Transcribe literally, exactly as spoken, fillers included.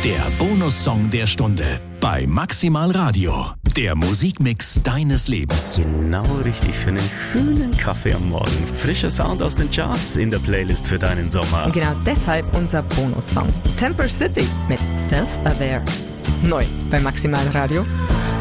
Der Bonussong der Stunde bei Maximal Radio. Der Musikmix deines Lebens. Genau richtig für einen schönen Kaffee am Morgen. Frischer Sound aus den Charts in der Playlist für deinen Sommer. Und genau deshalb unser Bonussong. Temper City mit Self-Aware. Neu bei Maximal Radio.